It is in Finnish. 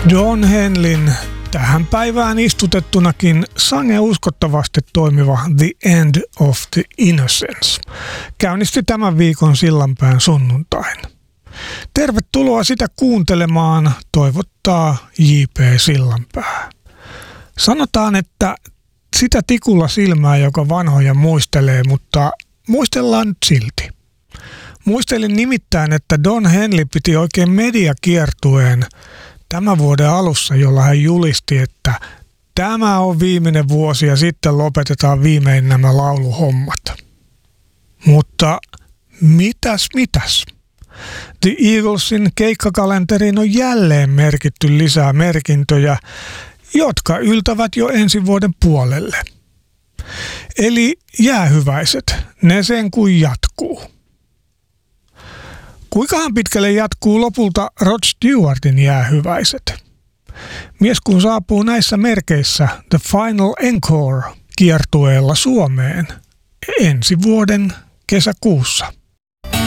Don Henleyn tähän päivään istutettunakin sangen uskottavasti toimiva The End of the Innocence käynnisti tämän viikon Sillanpään sunnuntain. Tervetuloa sitä kuuntelemaan, toivottaa J.P. Sillanpää. Sanotaan, että sitä tikulla silmää, joka vanhoja muistelee, mutta muistellaan nyt silti. Muistelin nimittäin, että Don Henley piti oikein mediakiertueen tämän vuoden alussa, jolla hän julisti, että tämä on viimeinen vuosi ja sitten lopetetaan viimein nämä lauluhommat. Mutta mitäs? The Eaglesin keikkakalenteriin on jälleen merkitty lisää merkintöjä, jotka yltävät jo ensi vuoden puolelle. Eli jäähyväiset, ne sen kuin jatkuu. Kuinkahan pitkälle jatkuu lopulta Rod Stewartin jäähyväiset? Mies kun saapuu näissä merkeissä The Final Encore -kiertueella Suomeen ensi vuoden kesäkuussa.